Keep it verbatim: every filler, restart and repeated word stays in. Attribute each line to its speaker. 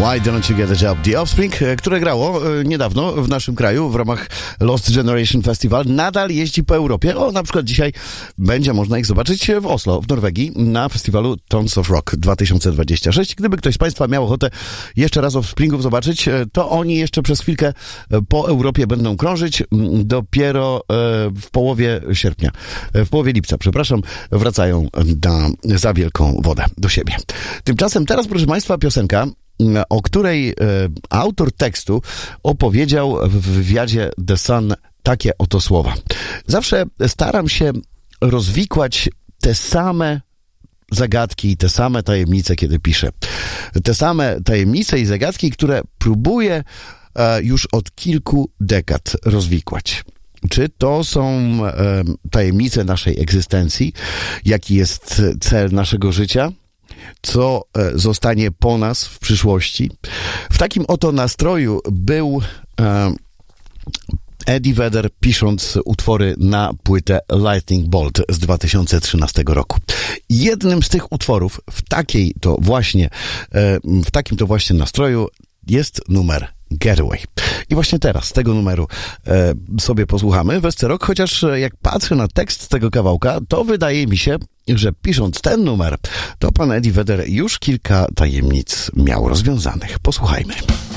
Speaker 1: Why Don't You Get a Job? The Offspring, które grało niedawno w naszym kraju w ramach Lost Generation Festival, nadal jeździ po Europie. O, na przykład dzisiaj będzie można ich zobaczyć w Oslo, w Norwegii, na festiwalu Tons of Rock dwa tysiące dwudziesty szósty. Gdyby ktoś z Państwa miał ochotę jeszcze raz Offspringów zobaczyć, to oni jeszcze przez chwilkę po Europie będą krążyć. Dopiero w połowie sierpnia, w połowie lipca, przepraszam, wracają na, za wielką wodę do siebie. Tymczasem teraz, proszę Państwa, piosenka, o której e, autor tekstu opowiedział w wywiadzie The Sun takie oto słowa. Zawsze staram się rozwikłać te same zagadki i te same tajemnice, kiedy piszę. Te same tajemnice i zagadki, które próbuję e, już od kilku dekad rozwikłać. Czy to są e, tajemnice naszej egzystencji? Jaki jest cel naszego życia? Co zostanie po nas w przyszłości? W takim oto nastroju był e, Eddie Vedder, pisząc utwory na płytę Lightning Bolt z dwa tysiące trzynastego roku. Jednym z tych utworów w takiej to właśnie, e, w takim to właśnie nastroju jest numer Getaway. I właśnie teraz z tego numeru e, sobie posłuchamy w S C Rock, chociaż jak patrzę na tekst tego kawałka, to wydaje mi się, że pisząc ten numer, to pan Eddie Vedder już kilka tajemnic miał rozwiązanych. Posłuchajmy.